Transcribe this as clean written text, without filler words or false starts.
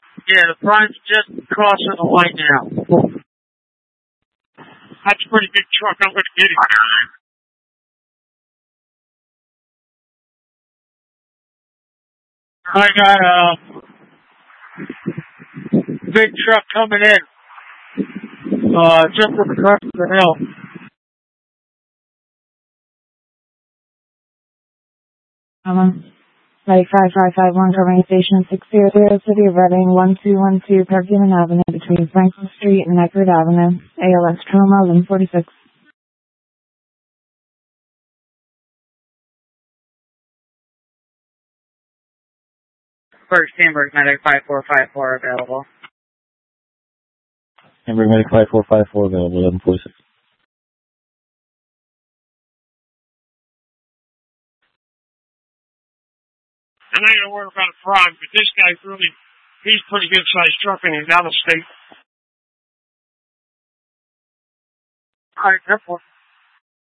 Yeah, the Prime's just crossing the line now. That's a pretty big truck. I'm going to get it. I got a big truck coming in. Just across the hill. Flight 5551 covering station 600, City of Reading, 1212 Perkins Avenue between Franklin Street and Eckerd Avenue. ALS Troma 1146. First Hamburg Medic 5454 available. Hamburg Medic 5454 available, 1146. And I ain't worried about a Prime, but this guy's he's pretty good sized truck and he's out of state. Alright, careful.